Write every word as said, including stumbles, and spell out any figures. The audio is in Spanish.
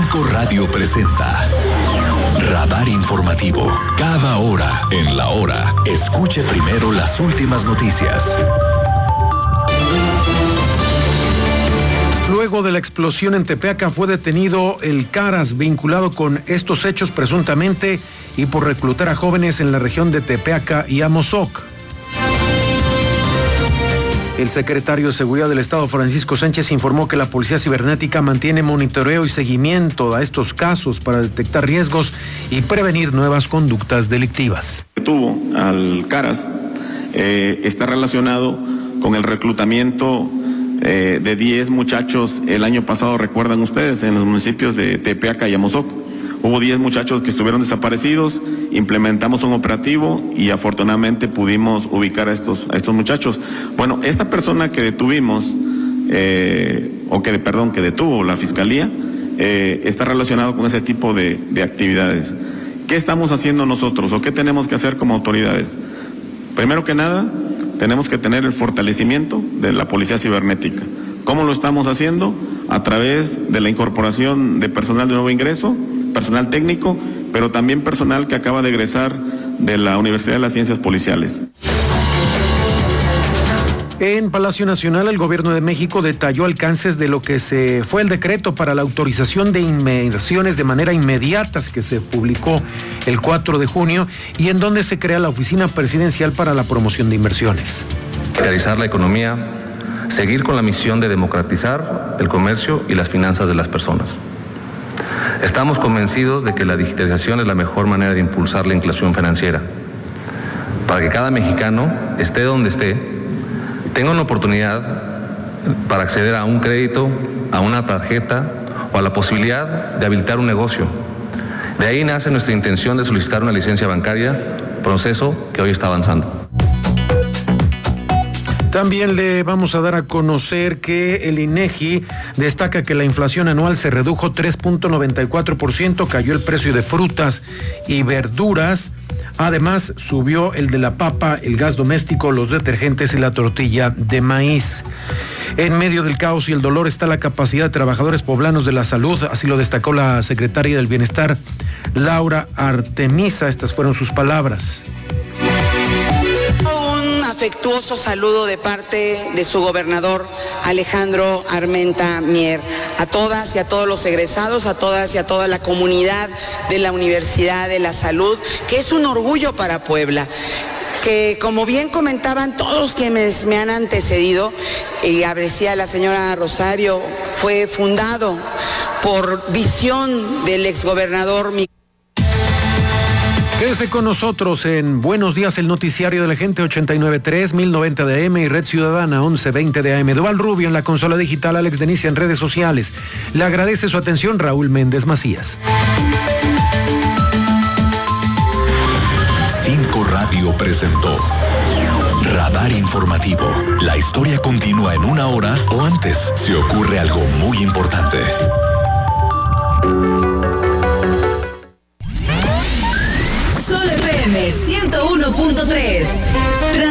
Cinco Radio presenta Radar Informativo. Cada hora en la hora, escuche primero las últimas noticias. Luego de la explosión en Tepeaca fue detenido el Caras, vinculado con estos hechos presuntamente y por reclutar a jóvenes en la región de Tepeaca y Amozoc. El secretario de Seguridad del Estado, Francisco Sánchez, informó que la Policía Cibernética mantiene monitoreo y seguimiento a estos casos para detectar riesgos y prevenir nuevas conductas delictivas. Tuvo al Caras eh, está relacionado con el reclutamiento eh, de diez muchachos el año pasado, recuerdan ustedes, en los municipios de Tepeaca y Amozoc. Hubo diez muchachos que estuvieron desaparecidos, implementamos un operativo y afortunadamente pudimos ubicar a estos, a estos muchachos. Bueno, esta persona que detuvimos, eh, o que, perdón, que detuvo la Fiscalía, eh, está relacionado con ese tipo de, de actividades. ¿Qué estamos haciendo nosotros o qué tenemos que hacer como autoridades? Primero que nada, tenemos que tener el fortalecimiento de la Policía Cibernética. ¿Cómo lo estamos haciendo? A través de la incorporación de personal de nuevo ingreso, personal técnico, pero también personal que acaba de egresar de la Universidad de las Ciencias Policiales. En Palacio Nacional, el Gobierno de México detalló alcances de lo que se fue el decreto para la autorización de inversiones de manera inmediata que se publicó el cuatro de junio y en donde se crea la Oficina Presidencial para la Promoción de Inversiones. Realizar la economía, seguir con la misión de democratizar el comercio y las finanzas de las personas. Estamos convencidos de que la digitalización es la mejor manera de impulsar la inclusión financiera, para que cada mexicano, esté donde esté, tenga una oportunidad para acceder a un crédito, a una tarjeta o a la posibilidad de habilitar un negocio. De ahí nace nuestra intención de solicitar una licencia bancaria, proceso que hoy está avanzando. También le vamos a dar a conocer que el INEGI destaca que la inflación anual se redujo tres punto noventa y cuatro por ciento, cayó el precio de frutas y verduras, además subió el de la papa, el gas doméstico, los detergentes y la tortilla de maíz. En medio del caos y el dolor está la capacidad de trabajadores poblanos de la salud, así lo destacó la secretaria del Bienestar, Laura Artemisa, estas fueron sus palabras. Afectuoso saludo de parte de su gobernador Alejandro Armenta Mier, a todas y a todos los egresados, a todas y a toda la comunidad de la Universidad de la Salud, que es un orgullo para Puebla, que como bien comentaban todos quienes me han antecedido, y decía la señora Rosario, fue fundado por visión del exgobernador Miguel. Quédese con nosotros en Buenos Días, el noticiario de la gente, ochenta y nueve punto tres, mil noventa de A M y Red Ciudadana, once veinte de A M. Duval Rubio en la consola digital, Alex Denicia en redes sociales. Le agradece su atención Raúl Méndez Macías. Cinco Radio presentó Radar Informativo. La historia continúa en una hora o antes si ocurre algo muy importante. ciento uno punto tres.